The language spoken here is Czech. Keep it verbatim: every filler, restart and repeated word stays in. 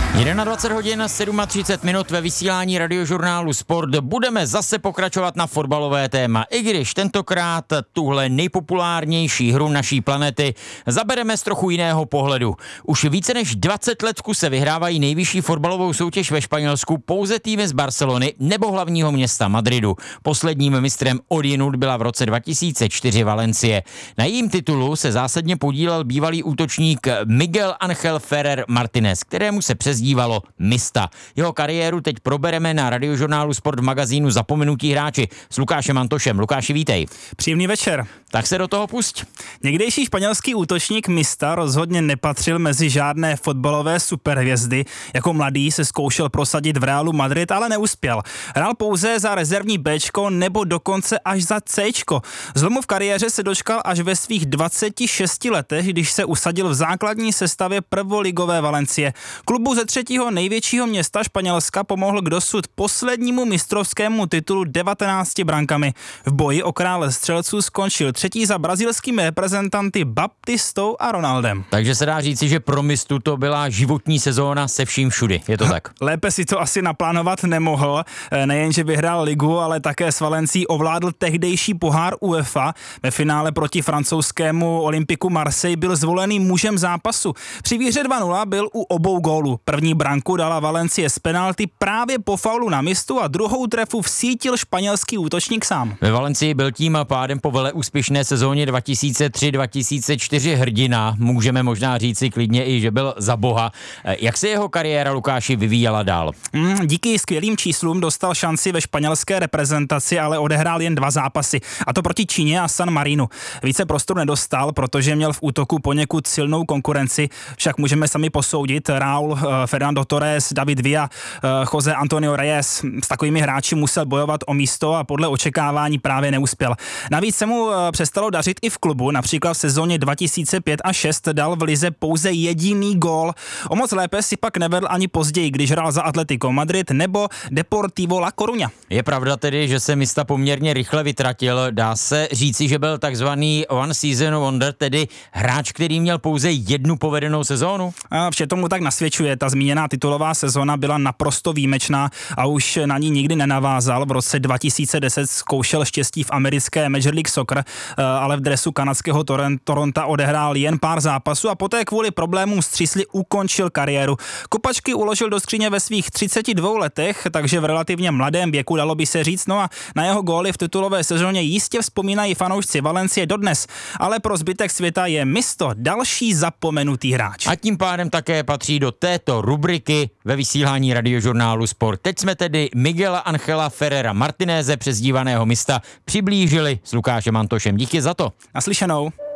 dvacet jedna hodin třicet sedm minut ve vysílání Radiožurnálu Sport. Budeme zase pokračovat na fotbalové téma, i když tentokrát tuhle nejpopulárnější hru naší planety zabereme z trochu jiného pohledu. Už více než dvacet let v kuse vyhrávají nejvyšší fotbalovou soutěž ve Španělsku pouze týmy z Barcelony nebo hlavního města Madridu. Posledním mistrem odjinud byla v roce dva tisíce čtyři Valencie. Na jejím titulu se zásadně podílel bývalý útočník Miguel Ángel Ferrer Martínez, kterému se přezdívalo Mista. Jeho kariéru teď probereme na Radiožurnálu Sport v magazínu Zapomenutí hráči s Lukášem Antošem. Lukáši, vítej. Příjemný večer. Tak se do toho pusť. Někdejší španělský útočník Mista rozhodně nepatřil mezi žádné fotbalové superhvězdy. Jako mladý se zkoušel prosadit v Realu Madrid, ale neuspěl. Hrál pouze za rezervní Bčko nebo dokonce až za Cčko. Zlomu v kariéře se dočkal až ve svých dvaceti šesti letech, když se usadil v základní sestavě prvoligové Valencie. Klubu ze třetího největšího města Španělska pomohl k dosud poslednímu mistrovskému titulu devatenácti brankami. V boji o krále střelců skončil třetí za brazilskými reprezentanty Baptistou a Ronaldem. Takže se dá říci, že pro Mistu to byla životní sezóna se vším všudy. Je to tak? Lépe si to asi naplánovat nemohl. Nejenže vyhrál ligu, ale také s Valencí ovládl tehdejší pohár UEFA. Ve finále proti francouzskému Olympiku Marseille byl zvolený mužem zápasu. Při výhře dva nula byl u obou gólů. První branku dala Valencie z penalty právě po faulu na Mistu a druhou trefu vsítil španělský útočník sám. Ve Valencii byl tím pádem po vele úspěšné sezóně dva tisíce tři dva tisíce čtyři hrdina. Můžeme možná říci klidně i, že byl za boha. Jak se jeho kariéra, Lukáši, vyvíjela dál? Mm, díky skvělým číslům dostal šanci ve španělské reprezentaci, ale odehrál jen dva zápasy. A to proti Číně a San Marinu. Více prostoru nedostal, protože měl v útoku poněkud silnou konkurenci. Však můžeme sami posoudit. Raúl, Fernando Torres, David Villa, Jose Antonio Reyes. S takovými hráči musel bojovat o místo a podle očekávání právě neuspěl. Navíc se mu přestalo dařit i v klubu. Například v sezóně dva tisíce pět a šest dal v lize pouze jediný gól. O moc lépe si pak nevedl ani později, když hrál za Atletico Madrid nebo Deportivo La Coruña. Je pravda tedy, že se Mista poměrně rychle vytratil. Dá se říci, že byl takzvaný one season wonder, tedy hráč, který měl pouze jednu povedenou sezónu? A vše tomu tak nasvědčuje. Ta zmíněná titulová sezóna byla naprosto výjimečná a už na ní nikdy nenavázal. V roce dva tisíce deset zkoušel štěstí v americké Major League Soccer, ale v dresu kanadského Toronta odehrál jen pár zápasů a poté kvůli problémům s třísly ukončil kariéru. Kopačky uložil do skříně ve svých třiceti dvou letech, takže v relativně mladém věku, dalo by se říct, no a na jeho góly v titulové sezóně jistě vzpomínají fanoušci Valencie dodnes, ale pro zbytek světa je Misto další zapomenutý hráč. A tím pádem také patří do této rubriky ve vysílání Radiožurnálu Sport. Teď jsme tedy Miguela Ángela Ferrera Martinéze, přezdívaného Mista, přiblížili s Lukášem Antošem. Díky za to. Naslyšenou.